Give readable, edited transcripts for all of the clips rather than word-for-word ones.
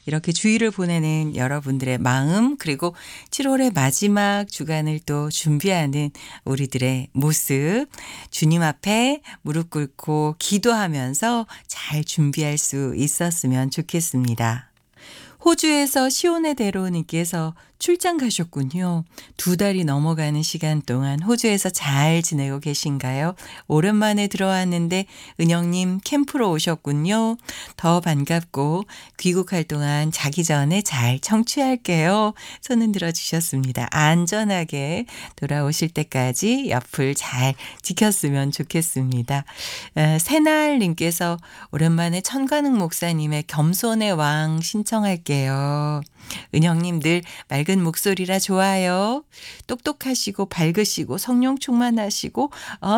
이렇게 주일을 보내는 여러분들의 마음 그리고 7월의 마지막 주간을 또 준비하는 우리들의 모습 주님 앞에 무릎 꿇고 기도하면서 잘 준비할 수 있었으면 좋겠습니다. 호주에서 시온의 대로님께서 출장 가셨군요. 2달이 넘어가는 시간 동안 호주에서 잘 지내고 계신가요? 오랜만에 들어왔는데 은영님 캠프로 오셨군요. 더 반갑고 귀국할 동안 자기 전에 잘 청취할게요. 손은 들어주셨습니다. 안전하게 돌아오실 때까지 옆을 잘 지켰으면 좋겠습니다. 새날님께서 오랜만에 천관욱 목사님의 겸손의 왕 신청할게요. 은영님 늘 맑은 목소리라 좋아요. 똑똑하시고 밝으시고 성령 충만하시고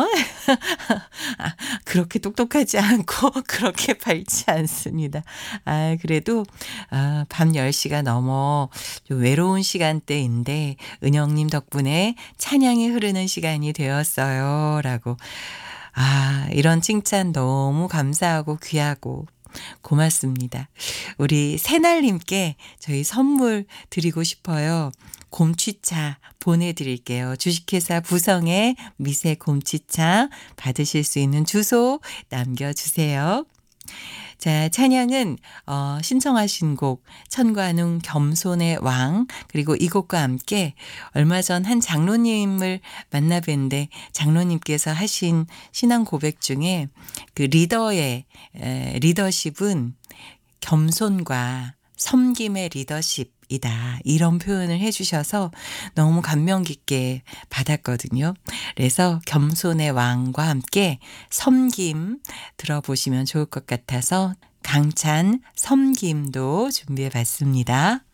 그렇게 똑똑하지 않고 그렇게 밝지 않습니다. 그래도 밤 10시가 넘어 좀 외로운 시간대인데 은영님 덕분에 찬양이 흐르는 시간이 되었어요. 라고 이런 칭찬 너무 감사하고 귀하고 고맙습니다. 우리 새날님께 저희 선물 드리고 싶어요. 곰취차 보내드릴게요. 주식회사 부성의 미세 곰취차 받으실 수 있는 주소 남겨주세요. 자, 찬양은 신청하신 곡 천관웅 겸손의 왕 그리고 이 곡과 함께 얼마 전 한 장로님을 만나 뵀는데 장로님께서 하신 신앙 고백 중에 그 리더의 리더십은 겸손과 섬김의 리더십이다. 이런 표현을 해 주셔서 너무 감명 깊게 받았거든요. 그래서 겸손의 왕과 함께 섬김 들어보시면 좋을 것 같아서 강찬 섬김도 준비해 봤습니다.